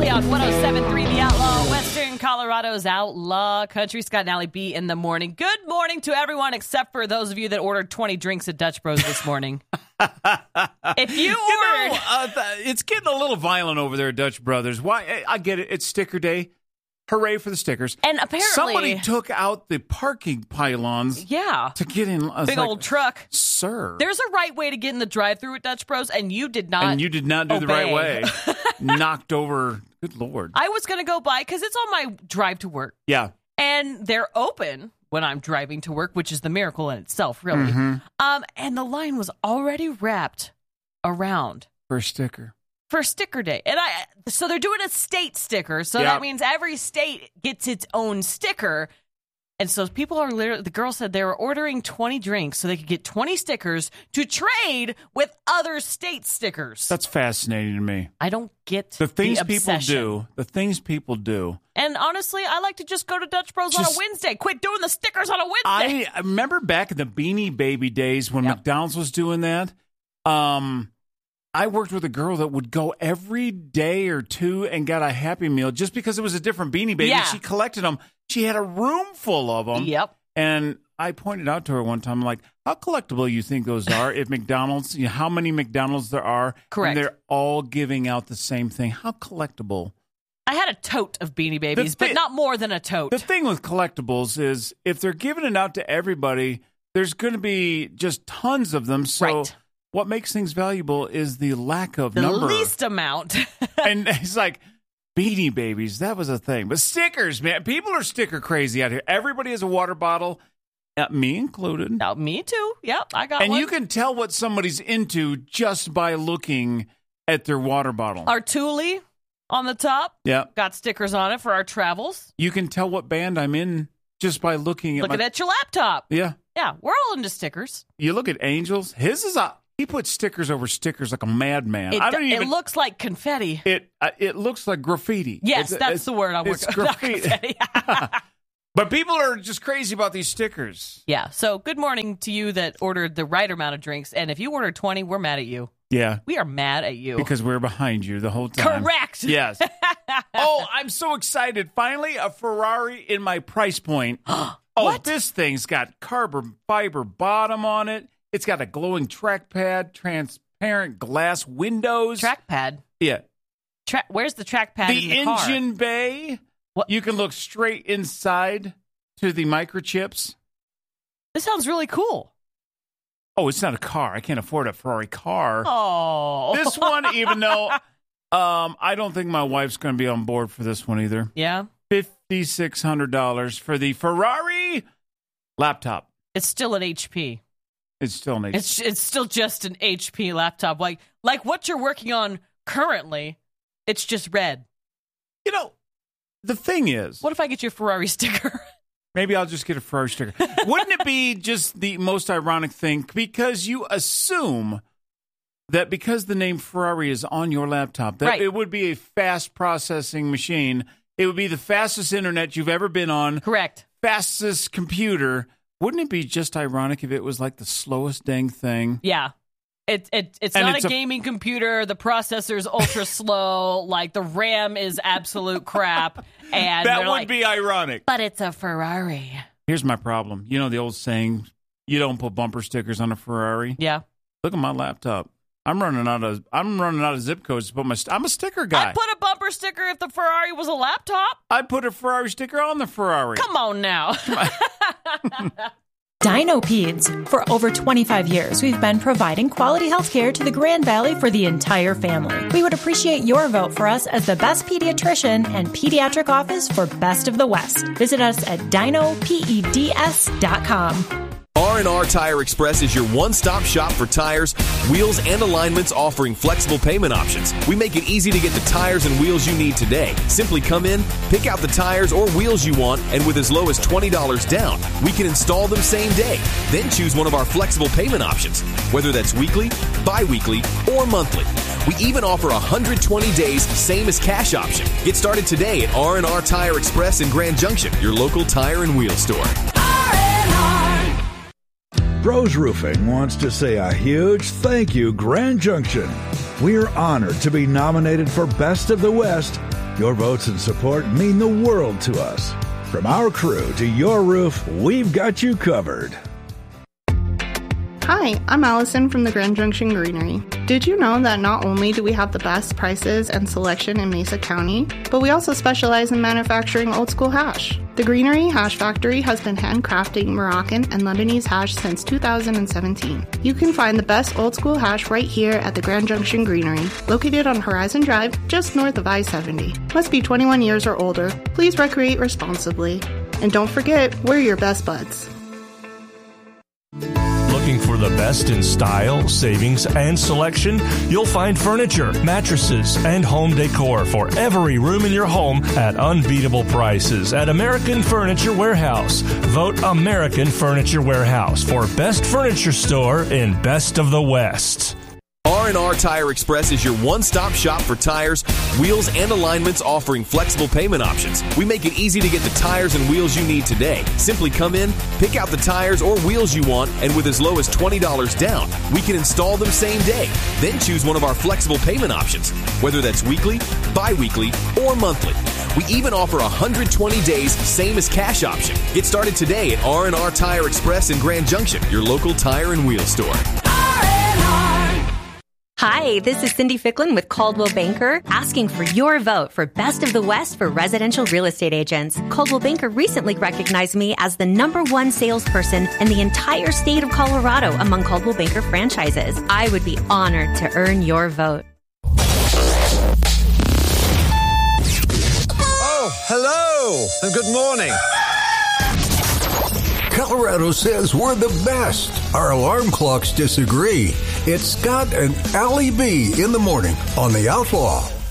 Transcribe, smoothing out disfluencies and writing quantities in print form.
Mosley on 107.3 The Outlaw, Western Colorado's Outlaw Country. Scott and Allie B in the morning. Good morning to everyone except for those of you that ordered 20 drinks at Dutch Bros this morning. If you ordered... it's getting a little violent over there at Dutch Brothers. Why? I get it. It's sticker day. Hooray for the stickers. And apparently... somebody took out the parking pylons to get in. Big old truck. Sir. There's a right way to get in the drive-thru at Dutch Bros, and you did not do the right way. Knocked over. Good Lord. I was going to go by, because it's on my drive to work. Yeah. And they're open when I'm driving to work, which is the miracle in itself, really. Mm-hmm. And the line was already wrapped around. For a sticker. For sticker day. And so they're doing a state sticker. So that means every state gets its own sticker. And so people are literally, the girl said they were ordering 20 drinks so they could get 20 stickers to trade with other state stickers. That's fascinating to me. I don't get the things people obsession. do. The things people do. And honestly, I like to just go to Dutch Bros on a Wednesday. Quit doing the stickers on a Wednesday. I remember back in the Beanie Baby days when McDonald's was doing that. I worked with a girl that would go every day or two and got a Happy Meal just because it was a different Beanie Baby. Yeah. She collected them. She had a room full of them. Yep. And I pointed out to her one time, like, how collectible you think those are? If McDonald's, how many McDonald's there are. Correct. And they're all giving out the same thing. How collectible? I had a tote of Beanie Babies, but not more than a tote. The thing with collectibles is if they're giving it out to everybody, there's going to be just tons of them. So what makes things valuable is the lack of number. The least amount. And it's like, Beanie Babies, that was a thing. But stickers, man, people are sticker crazy out here. Everybody has a water bottle, me included. Now, me too. Yep, I got one. And you can tell what somebody's into just by looking at their water bottle. Our Thule on the top, got stickers on it for our travels. You can tell what band I'm in just by looking at your laptop. Yeah. Yeah, we're all into stickers. You look at Angels, his is he puts stickers over stickers like a madman. It looks like confetti. It looks like graffiti. Yes, that's the word I'm working on. Graffiti. But people are just crazy about these stickers. Yeah, so good morning to you that ordered the right amount of drinks. And if you ordered 20, we're mad at you. Yeah. We are mad at you. Because we're behind you the whole time. Correct. Yes. Oh, I'm so excited. Finally, a Ferrari in my price point. This thing's got carbon fiber bottom on it. It's got a glowing trackpad, transparent glass windows. Trackpad? Yeah. Where's the trackpad in the car? The engine bay. What? You can look straight inside to the microchips. This sounds really cool. Oh, it's not a car. I can't afford a Ferrari car. Oh. This one, even though I don't think my wife's going to be on board for this one either. Yeah? $5,600 for the Ferrari laptop. It's still an HP. It's still an HP. It's still just an HP laptop. Like what you're working on currently, it's just red. You know, the thing is... What if I get you a Ferrari sticker? Maybe I'll just get a Ferrari sticker. Wouldn't it be just the most ironic thing? Because you assume that because the name Ferrari is on your laptop, that it would be a fast processing machine. It would be the fastest internet you've ever been on. Correct. Fastest computer. Wouldn't it be just ironic if it was like the slowest dang thing? Yeah. It's not a gaming computer. The processor's ultra slow. Like, the RAM is absolute crap. And that would be ironic. But it's a Ferrari. Here's my problem. You know the old saying, you don't put bumper stickers on a Ferrari? Yeah. Look at my laptop. I'm running out of zip codes to put I'm a sticker guy. I'd put a bumper sticker if the Ferrari was a laptop. I'd put a Ferrari sticker on the Ferrari. Come on now. DinoPeds. For over 25 years, we've been providing quality health care to the Grand Valley for the entire family. We would appreciate your vote for us as the best pediatrician and pediatric office for Best of the West. Visit us at dinopeds.com. R&R Tire Express is your one-stop shop for tires, wheels, and alignments, offering flexible payment options. We make it easy to get the tires and wheels you need today. Simply come in, pick out the tires or wheels you want, and with as low as $20 down, we can install them same day. Then choose one of our flexible payment options, whether that's weekly, bi-weekly, or monthly. We even offer 120 days, same as cash option. Get started today at R&R Tire Express in Grand Junction, your local tire and wheel store. Bros Roofing wants to say a huge thank you, Grand Junction. We're honored to be nominated for Best of the West Your votes and support mean the world to us. From our crew to your roof, we've got you covered. Hi, I'm Allison from the Grand Junction Greenery. Did you know that not only do we have the best prices and selection in Mesa County, but we also specialize in manufacturing old school hash? The Greenery Hash Factory has been handcrafting Moroccan and Lebanese hash since 2017. You can find the best old school hash right here at the Grand Junction Greenery, located on Horizon Drive, just north of I-70. Must be 21 years or older. Please recreate responsibly. And don't forget, we're your best buds. Looking for the best in style, savings, and selection? You'll find furniture, mattresses, and home decor for every room in your home at unbeatable prices at American Furniture Warehouse. Vote American Furniture Warehouse for best furniture store in Best of the West. R&R Tire Express is your one-stop shop for tires, wheels, and alignments, offering flexible payment options. We make it easy to get the tires and wheels you need today. Simply come in, pick out the tires or wheels you want, and with as low as $20 down, we can install them same day. Then choose one of our flexible payment options, whether that's weekly, bi-weekly, or monthly. We even offer 120 days, same as cash option. Get started today at R&R Tire Express in Grand Junction, your local tire and wheel store. Hi, this is Cindy Ficklin with Coldwell Banker, asking for your vote for Best of the West for residential real estate agents. Coldwell Banker recently recognized me as the #1 salesperson in the entire state of Colorado among Coldwell Banker franchises. I would be honored to earn your vote. Oh, hello, and good morning. Colorado says we're the best. Our alarm clocks disagree. It's Scott and Allie B in the morning on The Outlaw.